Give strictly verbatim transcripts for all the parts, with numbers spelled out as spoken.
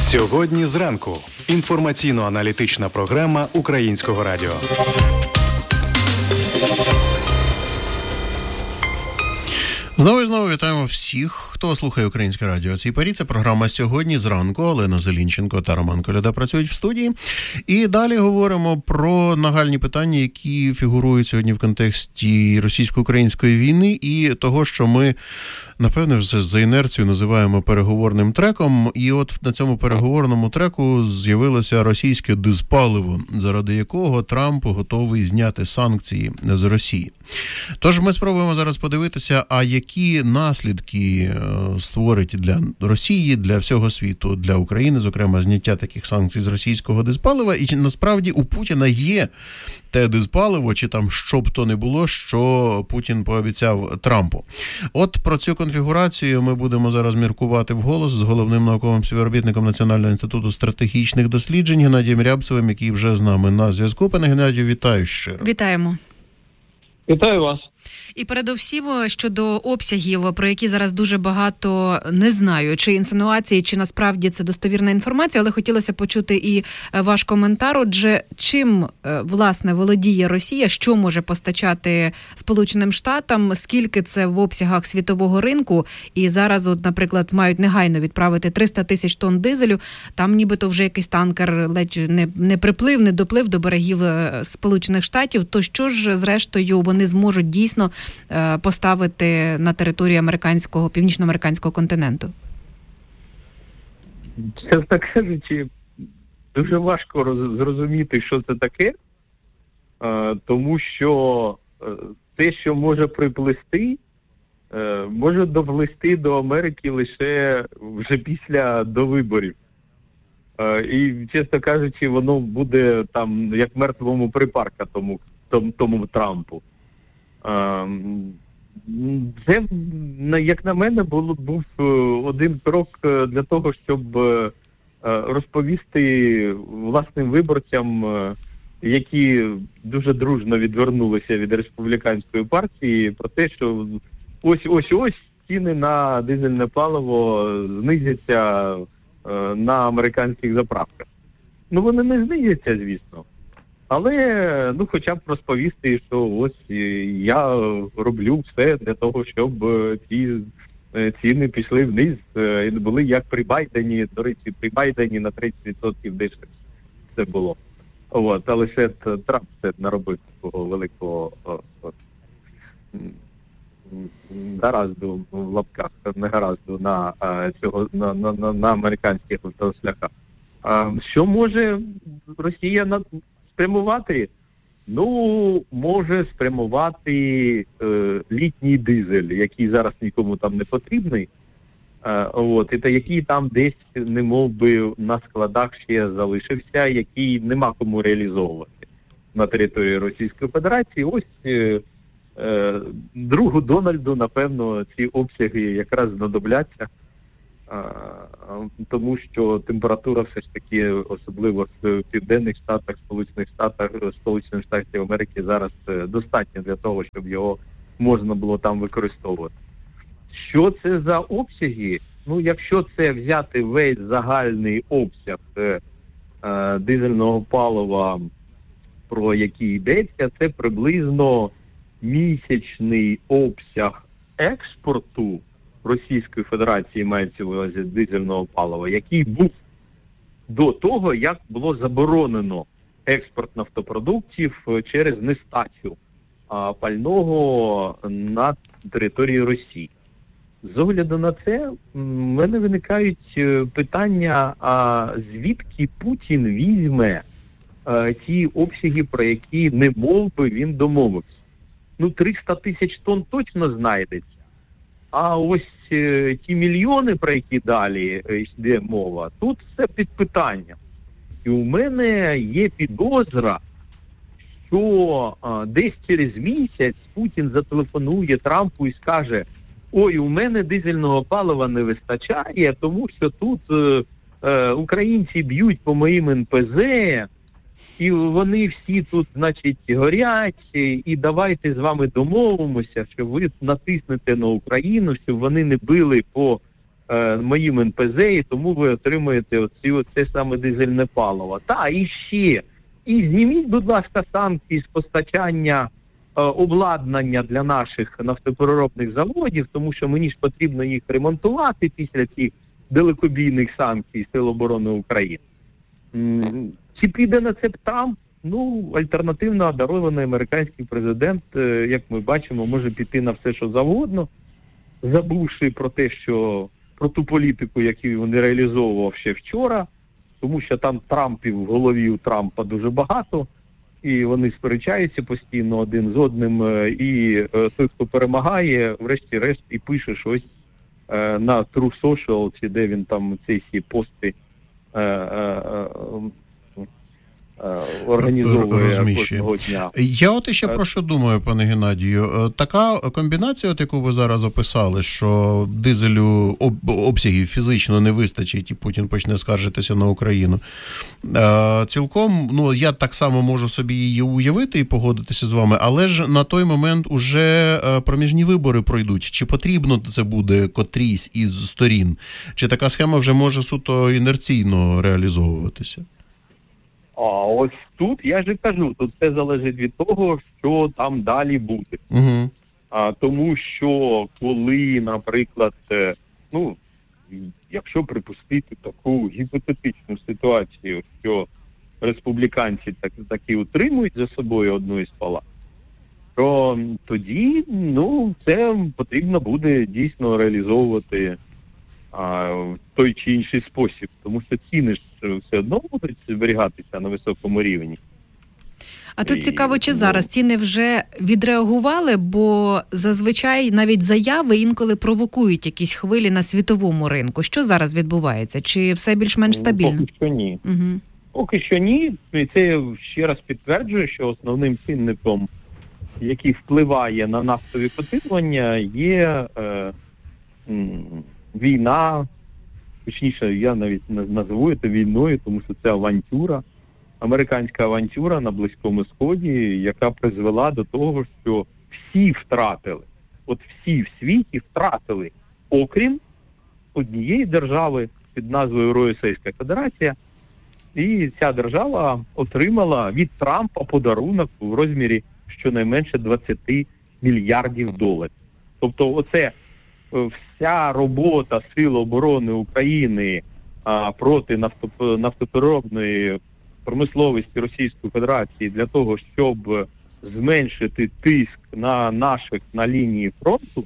Сьогодні зранку. Інформаційно-аналітична програма Українського радіо. Знову і знову вітаємо всіх, хто слухає Українське радіо. О цій порі це програма «Сьогодні зранку». Олена Зелінченко та Роман Коляда працюють в студії. І далі говоримо про нагальні питання, які фігурують сьогодні в контексті російсько-української війни і того, що ми, напевне, вже за інерцією називаємо переговорним треком. І от на цьому переговорному треку з'явилося російське дизпаливо, заради якого Трамп готовий зняти санкції з Росії. Тож ми спробуємо зараз подивитися, а які наслідки створить для Росії, для всього світу, для України, зокрема, зняття таких санкцій з російського дизпалива. І чи насправді у Путіна є те дизпаливо, чи там що б то не було, що Путін пообіцяв Трампу. От про цю конфігурацію ми будемо зараз міркувати вголос з головним науковим співробітником Національного інституту стратегічних досліджень Геннадієм Рябцевим, який вже з нами на зв'язку. Пане Геннадію, вітаю щиро. Вітаємо. Вітаю вас. І передовсім щодо обсягів, про які зараз дуже багато не знаю, чи інсинуації, чи насправді це достовірна інформація, але хотілося почути і ваш коментар. Отже, чим, власне, володіє Росія, що може постачати Сполученим Штатам, скільки це в обсягах світового ринку, і зараз, от, наприклад, мають негайно відправити триста тисяч тонн дизелю, там нібито вже якийсь танкер ледь не, не приплив, не доплив до берегів Сполучених Штатів, то що ж, зрештою, вони зможуть дійсно поставити на територію американського, північноамериканського континенту? Чесно кажучи, дуже важко роз, зрозуміти, що це таке, тому що те, що може приплисти, може доплисти до Америки лише вже після довиборів. І, чесно кажучи, воно буде там як мертвому припарка тому, тому, тому Трампу. Це, як на мене, було, був один крок для того, щоб розповісти власним виборцям, які дуже дружно відвернулися від республіканської партії, про те, що ось-ось-ось ціни на дизельне паливо знизяться на американських заправках. Ну, вони не знизяться, звісно. Але, ну, хоча б розповісти, що ось я роблю все для того, щоб ці ціни пішли вниз і були як при Байдені. До речі, при Байдені на тридцять відсотків дешевше це було. От, але ще Трамп це наробив такого великого гаразду в лапках, не гаразду на цього на, на, на, на американських автошляхах. А що може Росія на спрямувати? Ну, може спрямувати е, літній дизель, який зараз нікому там не потрібний, е, от, і та, який там десь, не мов би, на складах ще залишився, який нема кому реалізовувати на території Російської Федерації. Ось е, е, другу Дональду, напевно, ці обсяги якраз знадобляться. Тому що температура все ж таки, особливо в Південних Штатах, Сполучених Штатах, Сполучених Штатів Америки зараз достатньо для того, щоб його можна було там використовувати. Що це за обсяги? Ну, якщо це взяти весь загальний обсяг е, е, дизельного палива, про який йдеться, це приблизно місячний обсяг експорту Російської Федерації, мається в увазі дизельного палива, який був до того, як було заборонено експорт нафтопродуктів через нестачу а, пального на території Росії. З огляду на це, в мене виникають питання, а звідки Путін візьме а, ті обсяги, про які не мов би він домовився. Ну, триста тисяч тонн точно знайдеться. А ось е, ті мільйони, про які далі йде мова, тут все під питанням. І у мене є підозра, що е, десь через місяць Путін зателефонує Трампу і скаже: ой, у мене дизельного палива не вистачає, тому що тут е, е, українці б'ють по моїм ен пе зет, і вони всі тут, значить, горять, і давайте з вами домовимося, що ви натиснете на Україну, щоб вони не били по е, моїм ен пе зет, і тому ви отримуєте оці, оце саме дизельне паливо. Та, і ще, і зніміть, будь ласка, санкції з постачання е, обладнання для наших нафтопереробних заводів, тому що мені ж потрібно їх ремонтувати після цих далекобійних санкцій Сил оборони України. М, Чи піде на це Трамп? Ну, альтернативно одарований американський президент, е, як ми бачимо, може піти на все, що завгодно, забувши про те, що про ту політику, яку він реалізовував ще вчора, тому що там Трампів в голові у Трампа дуже багато, і вони сперечаються постійно один з одним, е, і е, той, хто перемагає, врешті-решт і пише щось е, на True Social, чи де він там ці всі пости е, е, е, організовує Розміщує. кожного дня. Я от іще про що думаю, пане Геннадію. Така комбінація, от яку ви зараз описали, що дизелю об, обсягів фізично не вистачить, і Путін почне скаржитися на Україну. Цілком, ну, я так само можу собі її уявити і погодитися з вами, але ж на той момент уже проміжні вибори пройдуть. Чи потрібно це буде котрійсь із сторін? Чи така схема вже може суто інерційно реалізовуватися? А ось тут, я ж і кажу, тут все залежить від того, що там далі буде. Угу. А, тому що коли, наприклад, е, ну, якщо припустити таку гіпотетичну ситуацію, що республіканці так, таки утримують за собою одну із палат, то тоді, ну, це потрібно буде дійсно реалізовувати а, в той чи інший спосіб, тому що ціни ж все одно будуть зберігатися на високому рівні. А тут цікаво, чи зараз ціни вже відреагували, бо зазвичай навіть заяви інколи провокують якісь хвилі на світовому ринку. Що зараз відбувається? Чи все більш-менш стабільно? Поки що ні. Угу. Поки що ні. І це ще раз підтверджує, що основним чинником, який впливає на нафтові котирування, є е, м, війна. Точніше, я навіть називаю це війною, тому що це авантюра, американська авантюра на Близькому Сході, яка призвела до того, що всі втратили, от всі в світі втратили, окрім однієї держави під назвою Російська Федерація, і ця держава отримала від Трампа подарунок в розмірі щонайменше двадцять мільярдів доларів. Тобто оце вся робота Сил оборони України а, проти нафтоп... нафтопереробної промисловості Російської Федерації для того, щоб зменшити тиск на наших на лінії фронту,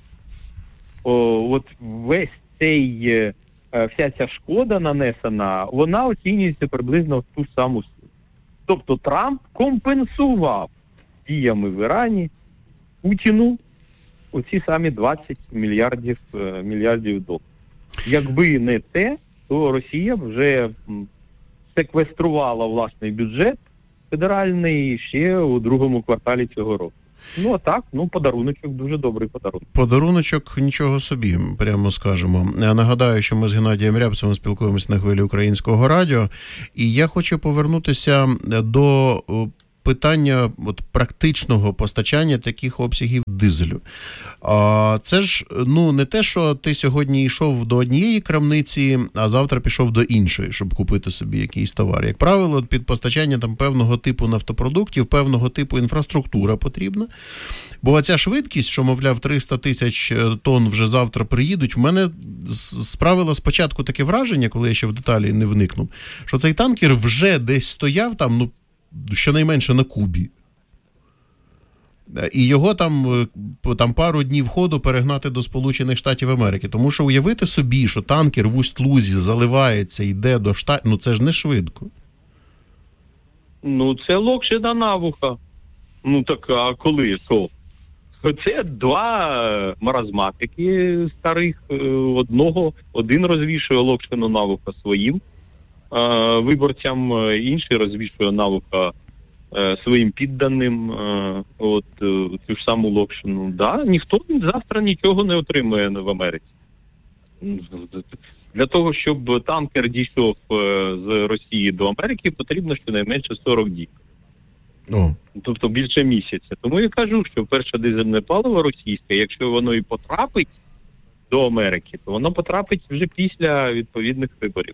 о, от весь цей, е, вся ця шкода нанесена, вона оцінюється приблизно в ту саму суму. Тобто Трамп компенсував діями в Ірані Путіну оці самі двадцять мільярдів, мільярдів доларів. Якби не те, то Росія вже секвеструвала власний бюджет федеральний ще у другому кварталі цього року. Ну, а так, ну, подаруночок, дуже добрий подарунок. Подаруночок нічого собі, прямо скажемо. Я нагадаю, що ми з Геннадієм Рябцевим спілкуємося на хвилі Українського радіо, і я хочу повернутися до питання от, практичного постачання таких обсягів дизелю. А, це ж, ну, не те, що ти сьогодні йшов до однієї крамниці, а завтра пішов до іншої, щоб купити собі якийсь товар. Як правило, під постачання там певного типу нафтопродуктів, певного типу інфраструктура потрібна. Бо ця швидкість, що, мовляв, триста тисяч тонн вже завтра приїдуть, в мене справило спочатку таке враження, коли я ще в деталі не вникнув, що цей танкер вже десь стояв там, ну, щонайменше на Кубі. І його там, там пару днів ходу перегнати до Сполучених Штатів Америки. Тому що уявити собі, що танкер в Усть-Лузі заливається, йде до Штатів, ну це ж не швидко. Ну це Локхід Навуха. Ну так, а коли? Що? Це два маразматики старих. Одного, один розвішує Локхіду Навуха своїм виборцям, інший розвішує Навуха своїм підданим, от цю ж саму Локшину. Да, ніхто завтра нічого не отримує в Америці. Для того, щоб танкер дійшов з Росії до Америки, потрібно щонайменше сорок діб. О. Тобто більше місяця. Тому я кажу, що перше дизельне паливо російське, якщо воно і потрапить до Америки, то воно потрапить вже після відповідних виборів.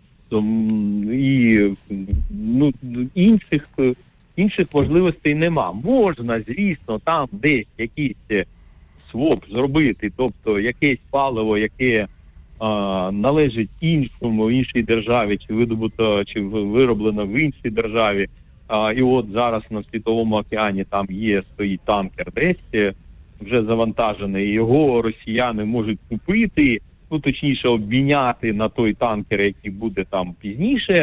Тому, і ну, інших, інших можливостей нема. Можна, звісно, там десь якийсь своп зробити, тобто якесь паливо, яке а, належить іншому, іншій державі, чи видобуто, чи вироблено в іншій державі. А, і от зараз на Світовому океані там є, стоїть танкер десь, вже завантажений, його росіяни можуть купити, ну, точніше, обміняти на той танкер, який буде там пізніше,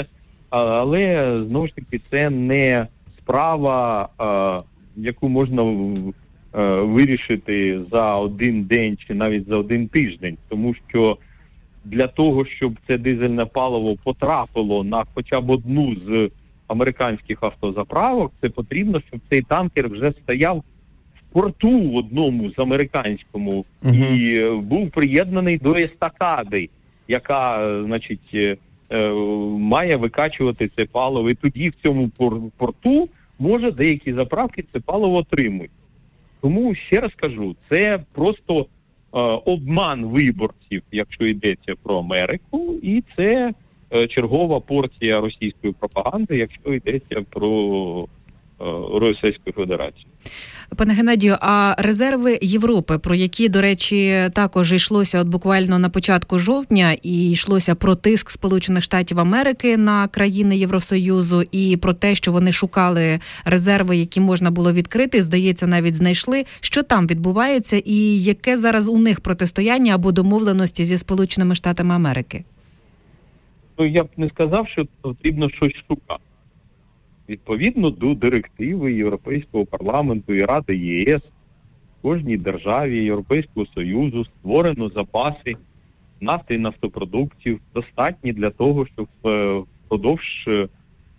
але, знову ж таки, це не справа, а, яку можна а, вирішити за один день чи навіть за один тиждень, тому що для того, щоб це дизельне паливо потрапило на хоча б одну з американських автозаправок, це потрібно, щоб цей танкер вже стояв в порту в одному з американському uh-huh. і був приєднаний до естакади, яка, значить, е, е, має викачувати це паливо. І тоді в цьому порту, може, деякі заправки це паливо отримують. Тому, ще раз кажу, це просто е, обман виборців, якщо йдеться про Америку, і це е, чергова порція російської пропаганди, якщо йдеться про е, Російську Федерацію. Пане Геннадію, а резерви Європи, про які, до речі, також йшлося от буквально на початку жовтня, і йшлося про тиск Сполучених Штатів Америки на країни Євросоюзу, і про те, що вони шукали резерви, які можна було відкрити, здається, навіть знайшли. Що там відбувається і яке зараз у них протистояння або домовленості зі Сполученими Штатами Америки? Ну, я б не сказав, що потрібно щось шукати. Відповідно до директиви Європейського парламенту і Ради ЄС, в кожній державі Європейського Союзу створено запаси нафти і нафтопродуктів, достатні для того, щоб впродовж е,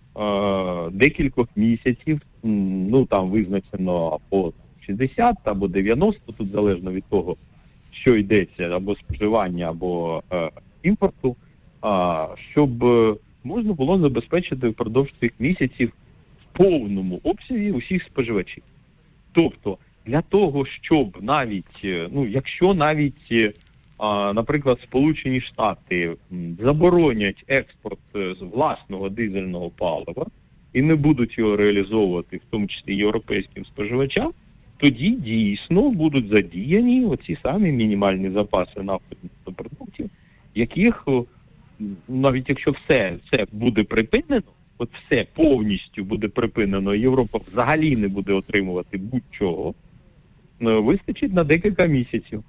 декількох місяців, ну там визначено або шістдесят, або дев'яносто, тут залежно від того, що йдеться, або споживання, або е, імпорту, е, щоб можна було забезпечити впродовж цих місяців в повному обсязі усіх споживачів. Тобто, для того, щоб навіть, ну, якщо навіть, а, наприклад, Сполучені Штати заборонять експорт з власного дизельного палива і не будуть його реалізовувати, в тому числі європейським споживачам, тоді дійсно будуть задіяні оці самі мінімальні запаси нафтопродуктів, яких навіть якщо все, все буде припинено, от все повністю буде припинено, Європа взагалі не буде отримувати будь-чого, вистачить на декілька місяців.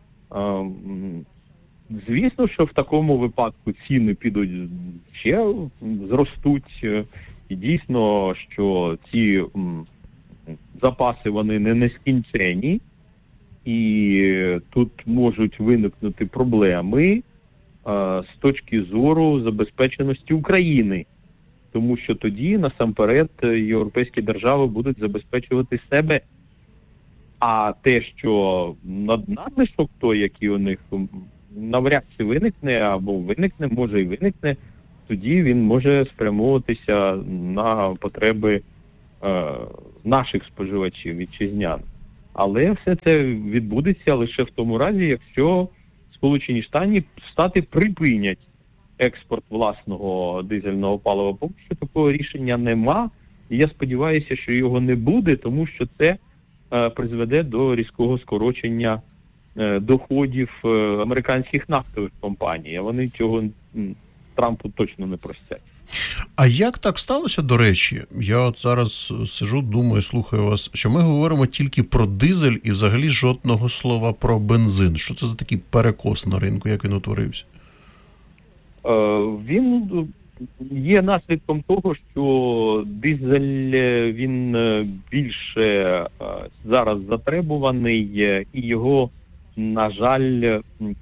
Звісно, що в такому випадку ціни підуть ще зростуть, і дійсно, що ці запаси, вони не нескінчені, і тут можуть виникнути проблеми з точки зору забезпеченості України. Тому що тоді, насамперед, європейські держави будуть забезпечувати себе. А те, що надлишок той, який у них навряд чи виникне, або виникне, може і виникне, тоді він може спрямовуватися на потреби е, наших споживачів вітчизняних. Але все це відбудеться лише в тому разі, якщо Сполучені Штати припинять експорт власного дизельного палива. Поки що такого рішення нема, і я сподіваюся, що його не буде, тому що це е, призведе до різкого скорочення е, доходів е, американських нафтових компаній, а вони цього м, Трампу точно не простять. А як так сталося, до речі? Я от зараз сижу, думаю, слухаю вас, що ми говоримо тільки про дизель і взагалі жодного слова про бензин. Що це за такий перекос на ринку, як він утворився? Е, він є наслідком того, що дизель, він більше зараз затребуваний, і його, на жаль, е,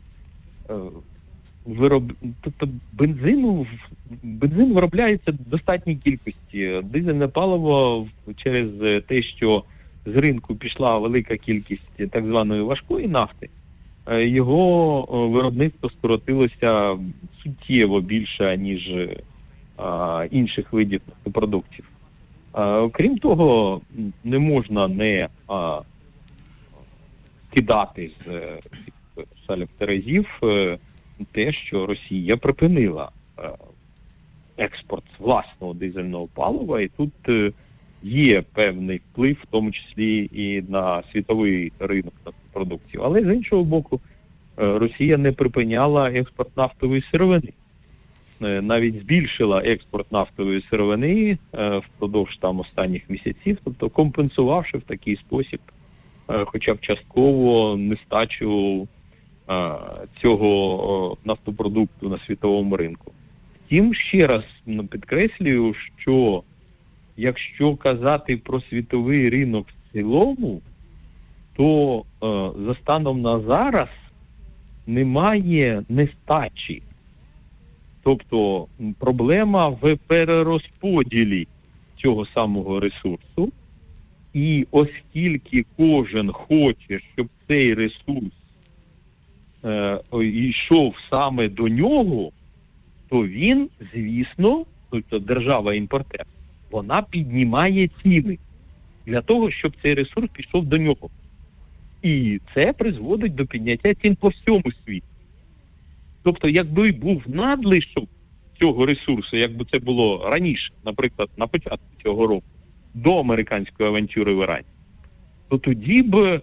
Вироб... Тобто бензину, бензин виробляється в достатній кількості. Дизельне паливо через те, що з ринку пішла велика кількість так званої важкої нафти, його виробництво скоротилося суттєво більше, ніж а, інших видів продуктів. А, крім того, не можна не а, кидати з Салів Терезів те, що Росія припинила експорт власного дизельного палива, і тут є певний вплив, в тому числі і на світовий ринок нафтопродуктів. Але з іншого боку, Росія не припиняла експорт нафтової сировини. Навіть збільшила експорт нафтової сировини впродовж там останніх місяців, тобто компенсувавши в такий спосіб хоча б частково нестачу цього нафтопродукту на світовому ринку. Втім, ще раз підкреслюю, що якщо казати про світовий ринок в цілому, то за станом на зараз немає нестачі. Тобто проблема в перерозподілі цього самого ресурсу. І оскільки кожен хоче, щоб цей ресурс е, йшов саме до нього, то він, звісно, тобто держава-імпортер, вона піднімає ціни для того, щоб цей ресурс пішов до нього. І це призводить до підняття цін по всьому світу. Тобто, якби був надлишок цього ресурсу, якби це було раніше, наприклад, на початку цього року, до американської авантюри в Ірані, то тоді б, е,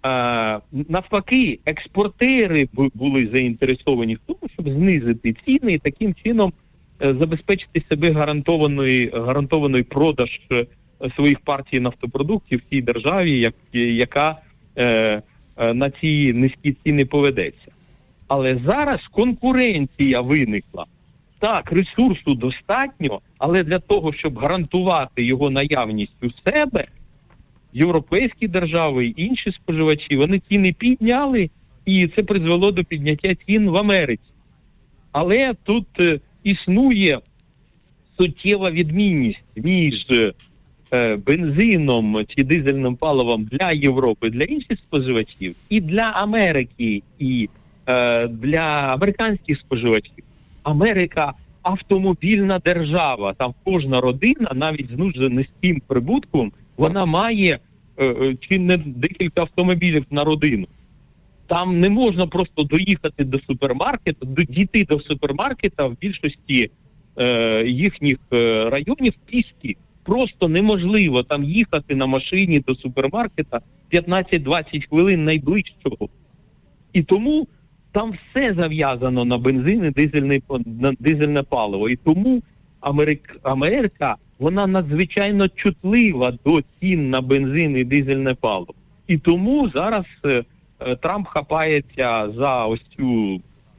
навпаки, експортери б були заінтересовані в тому, щоб знизити ціни і таким чином е, забезпечити себе гарантований, гарантований продаж е, своїх партій нафтопродуктів в тій державі, як, яка е, е, на ці низькі ціни поведеться. Але зараз конкуренція виникла. Так, ресурсу достатньо, але для того, щоб гарантувати його наявність у себе, європейські держави і інші споживачі, вони ціни підняли, і це призвело до підняття цін в Америці. Але тут е, існує суттєва відмінність між е, бензином чи дизельним паливом для Європи, для інших споживачів, і для Америки, і е, для американських споживачів. Америка – автомобільна держава. Там кожна родина, навіть з дуже низьким прибутком, вона має е, чи не декілька автомобілів на родину. Там не можна просто доїхати до супермаркету, дійти до супермаркета в більшості е, їхніх е, районів пішки. Просто неможливо там їхати на машині до супермаркета п'ятнадцять-двадцять хвилин найближчого. І тому там все зав'язано на бензин і дизельне, на дизельне паливо. І тому Америка, Америка, вона надзвичайно чутлива до цін на бензин і дизельне паливо. І тому зараз е, Трамп хапається за ось цю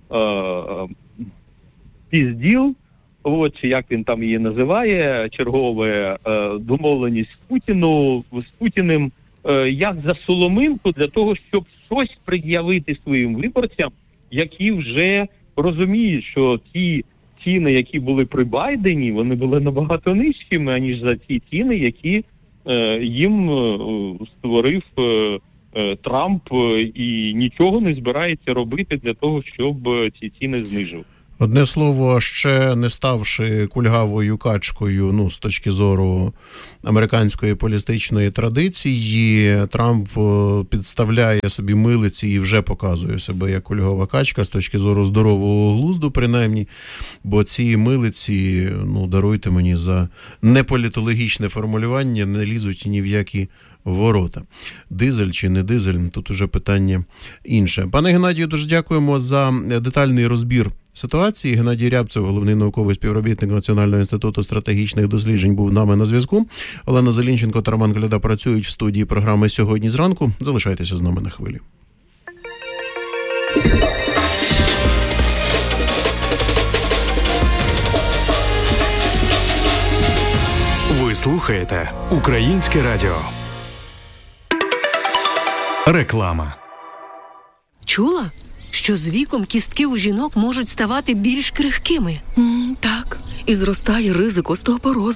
е, пізділ, от, чи як він там її називає, чергове е, домовленість з Путіну, з Путіним, е, як за соломинку для того, щоб щось пред'явити своїм виборцям, які вже розуміють, що ті ціни, які були при Байдені, вони були набагато нижчими, аніж за ті ціни, які е, їм е, створив е, е, Трамп, е, і нічого не збирається робити для того, щоб е, ці ціни знижувати. Одне слово, ще не ставши кульгавою качкою, ну, з точки зору американської політичної традиції, Трамп підставляє собі милиці і вже показує себе як кульгава качка з точки зору здорового глузду, принаймні, бо ці милиці, ну, даруйте мені за неполітологічне формулювання, не лізуть ні в які ворота. Дизель чи не дизель, тут уже питання інше. Пане Геннадію, дуже дякуємо за детальний розбір ситуації. Геннадій Рябцев, головний науковий співробітник Національного інституту стратегічних досліджень, був нами на зв'язку. Олена Зелінченко та Роман Коляда працюють в студії програми «Сьогодні зранку». Залишайтеся з нами на хвилі. Ви слухаєте Українське радіо. Реклама. Чула, що з віком кістки у жінок можуть ставати більш крихкими? Mm, так, і зростає ризик остеопорозу.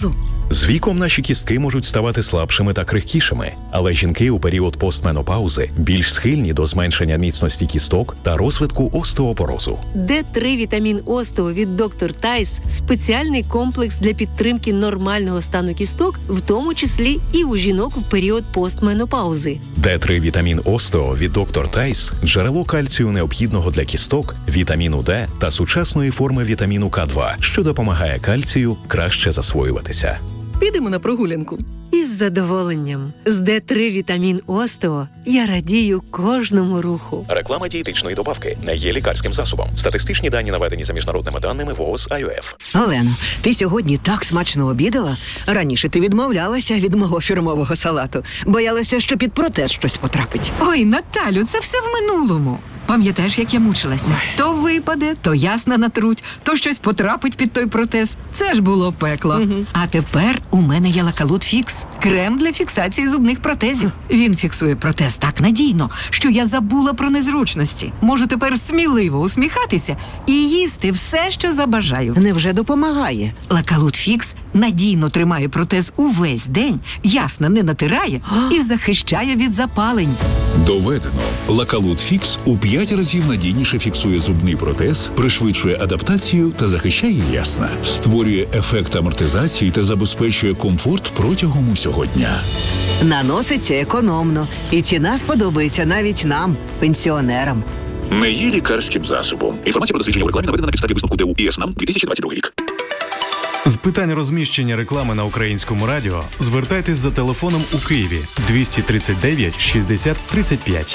З віком наші кістки можуть ставати слабшими та крихкішими, але жінки у період постменопаузи більш схильні до зменшення міцності кісток та розвитку остеопорозу. Д три вітамін Остео від доктор Тайс – спеціальний комплекс для підтримки нормального стану кісток, в тому числі і у жінок в період постменопаузи. Д три вітамін Остео від доктор Тайс – джерело кальцію необхідного для кісток, вітаміну Д та сучасної форми вітаміну К два, що допомагає кальцію краще засвоюватися. Підемо на прогулянку. Із задоволенням. З Д три вітамін Остео я радію кожному руху. Реклама дієтичної добавки не є лікарським засобом. Статистичні дані наведені за міжнародними даними ВООЗ ай о еф. Олено, ти сьогодні так смачно обідала. Раніше ти відмовлялася від мого фірмового салату. Боялася, що під протез щось потрапить. Ой, Наталю, це все в минулому. Пам'ятаєш, як я мучилася? То випаде, то ясна натруть, то щось потрапить під той протез. Це ж було пекло. Угу. А тепер у мене є Лакалут Фікс. Крем для фіксації зубних протезів. Він фіксує протез так надійно, що я забула про незручності. Можу тепер сміливо усміхатися і їсти все, що забажаю. Невже допомагає? Лакалут Фікс надійно тримає протез увесь день, ясно не натирає і захищає від запалень. Доведено. Лакалут Фікс у п'ять разів надійніше фіксує зубний протез, пришвидшує адаптацію та захищає ясна. Створює ефект амортизації та забезпечує комфорт протягом усього дня. Наноситься економно. І ціна сподобається навіть нам, пенсіонерам. Не є лікарським засобом. Інформація про дослідження у рекламі наведена на підставі висновку ДЕУ ІСНАМ дві тисячі двадцять другий рік. З питань розміщення реклами на Українському радіо звертайтесь за телефоном у Києві двісті тридцять дев'ять шістдесят тридцять п'ять.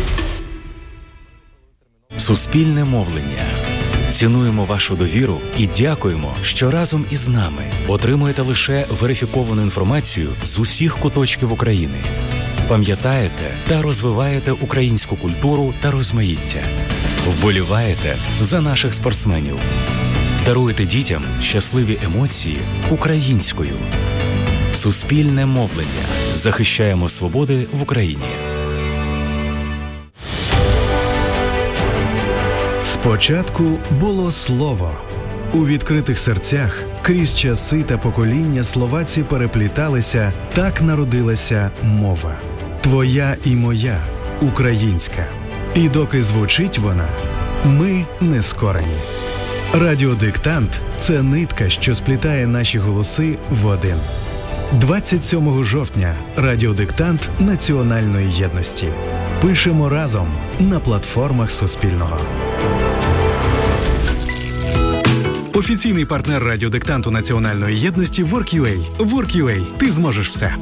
Суспільне мовлення. Цінуємо вашу довіру і дякуємо, що разом із нами отримуєте лише верифіковану інформацію з усіх куточків України. Пам'ятаєте та розвиваєте українську культуру та розмаїття. Вболіваєте за наших спортсменів. Даруйте дітям щасливі емоції українською. Суспільне мовлення. Захищаємо свободи в Україні. Спочатку було слово. У відкритих серцях крізь часи та покоління словаці перепліталися, так народилася мова. Твоя і моя, українська. І доки звучить вона, ми не скорені. Радіодиктант – це нитка, що сплітає наші голоси в один. двадцять сьомого жовтня – радіодиктант національної єдності. Пишемо разом на платформах Суспільного. Офіційний партнер радіодиктанту національної єдності WorkUA. WorkUA. Ти зможеш все.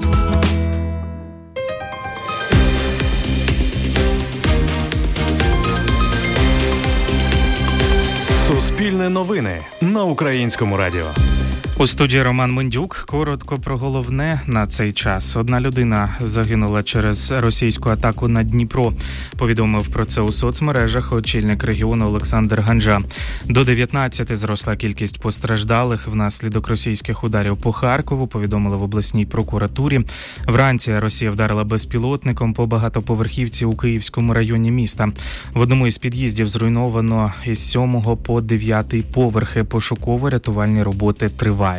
Суспільне новини на Українському радіо. У студії Роман Мендюк. Коротко про головне на цей час. Одна людина загинула через російську атаку на Дніпро. Повідомив про це у соцмережах очільник регіону Олександр Ганжа. До дев'ятнадцяти зросла кількість постраждалих внаслідок російських ударів по Харкову, повідомили в обласній прокуратурі. Вранці Росія вдарила безпілотником по багатоповерхівці у Київському районі міста. В одному із під'їздів зруйновано із сьомого по дев'ятий поверхи. Пошуково-рятувальні роботи тривають.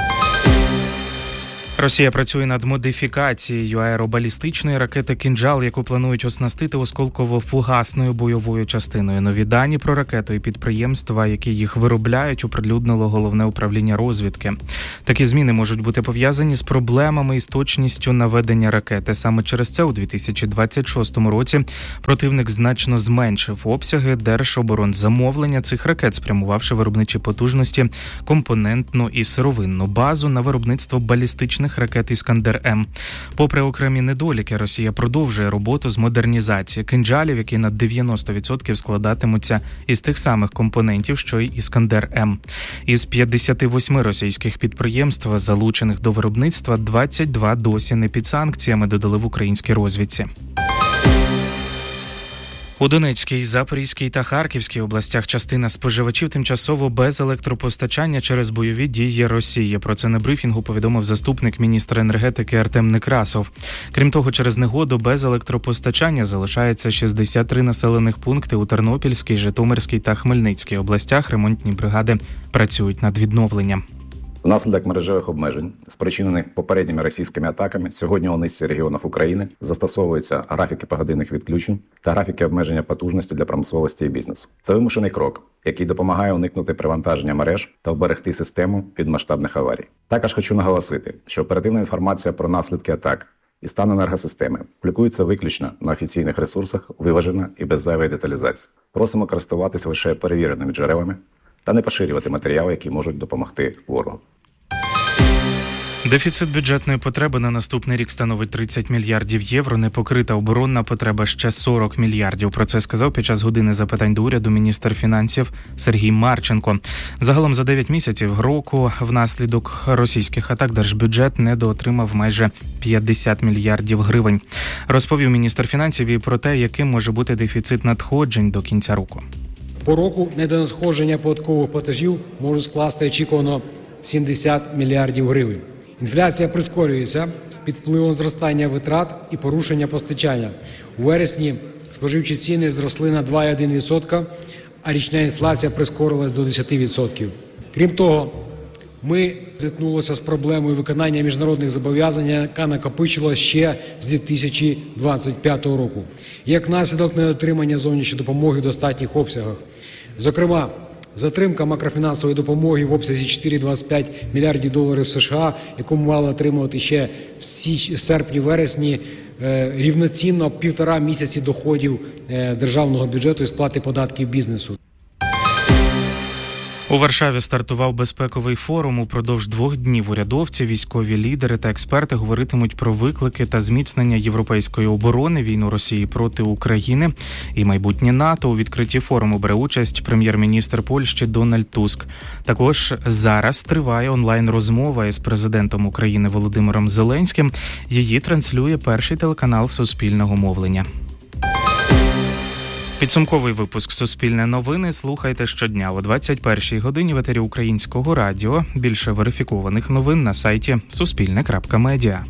Росія працює над модифікацією аеробалістичної ракети «Кинджал», яку планують оснастити осколково-фугасною бойовою частиною. Нові дані про ракету і підприємства, які їх виробляють, оприлюднило Головне управління розвідки. Такі зміни можуть бути пов'язані з проблемами із точністю наведення ракети. Саме через це у дві тисячі двадцять шостому році противник значно зменшив обсяги держоборонзамовлення цих ракет, спрямувавши виробничі потужності, компонентну і сировинну базу на виробництво балістичних ракет «Іскандер-М». Попри окремі недоліки, Росія продовжує роботу з модернізації «Кинджалів», які на дев'яносто відсотків складатимуться із тих самих компонентів, що й «Іскандер-М». Із п'ятдесят вісім російських підприємств, залучених до виробництва, двадцять два досі не під санкціями, додали в українській розвідці. У Донецькій, Запорізькій та Харківській областях частина споживачів тимчасово без електропостачання через бойові дії Росії. Про це на брифінгу повідомив заступник міністра енергетики Артем Некрасов. Крім того, через негоду без електропостачання залишається шістдесят три населених пункти у Тернопільській, Житомирській та Хмельницькій областях. Ремонтні бригади працюють над відновленням. Внаслідок мережевих обмежень, спричинених попередніми російськими атаками, сьогодні у низці регіонів України застосовуються графіки погодинних відключень та графіки обмеження потужності для промисловості і бізнесу. Це вимушений крок, який допомагає уникнути перевантаження мереж та вберегти систему від масштабних аварій. Також хочу наголосити, що оперативна інформація про наслідки атак і стан енергосистеми публікується виключно на офіційних ресурсах, виважено і без зайвої деталізації. Просимо користуватися лише перевіреними джерелами та не поширювати матеріали, які можуть допомогти ворогу. Дефіцит бюджетної потреби на наступний рік становить тридцять мільярдів євро. Непокрита оборонна потреба ще сорок мільярдів. Про це сказав під час години запитань до уряду міністр фінансів Сергій Марченко. Загалом за дев'ять місяців року внаслідок російських атак держбюджет недоотримав майже п'ятдесят мільярдів гривень. Розповів міністр фінансів і про те, яким може бути дефіцит надходжень до кінця року. По року недонадходження податкових платежів може скласти очікувано сімдесят мільярдів гривень. Інфляція прискорюється під впливом зростання витрат і порушення постачання. У вересні споживчі ціни зросли на два цілих одна десята відсотка, а річна інфляція прискорилась до десять відсотків. Крім того, ми зіткнулися з проблемою виконання міжнародних зобов'язань, яка накопичилась ще з дві тисячі двадцять п'ятого року. Як наслідок недотримання зовнішньої допомоги в достатніх обсягах. Зокрема, затримка макрофінансової допомоги в обсязі чотири цілих двадцять п'ять мільярдів доларів США, яку ми мали отримувати ще в серпні-вересні, рівноцінно півтора місяці доходів державного бюджету і сплати податків бізнесу. У Варшаві стартував безпековий форум. Упродовж двох днів урядовці, військові лідери та експерти говоритимуть про виклики та зміцнення європейської оборони, війну Росії проти України і майбутнє НАТО. У відкритті форуму бере участь прем'єр-міністр Польщі Дональд Туск. Також зараз триває онлайн-розмова із президентом України Володимиром Зеленським. Її транслює перший телеканал Суспільного мовлення. Підсумковий випуск «Суспільне новини» слухайте щодня о двадцять першій годині в етері Українського радіо. Більше верифікованих новин на сайті суспільне крапка медіа.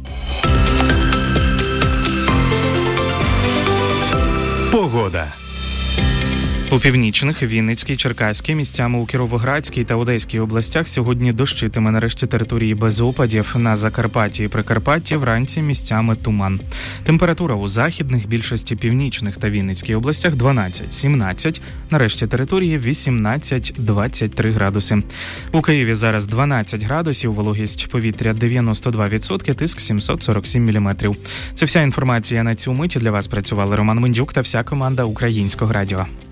Погода. У північних, Вінницькій, Черкаській, місцями у Кіровоградській та Одеській областях сьогодні дощитиме, на решті території без опадів. На Закарпатті і Прикарпатті вранці місцями туман. Температура у західних, більшості північних та Вінницькій областях дванадцять сімнадцять, на решті території вісімнадцять двадцять три градуси. У Києві зараз дванадцять градусів, вологість повітря дев'яносто два відсотки, тиск сімсот сорок сім міліметрів. Це вся інформація на цю мить. Для вас працювали Роман Мендюк та вся команда Українського радіо.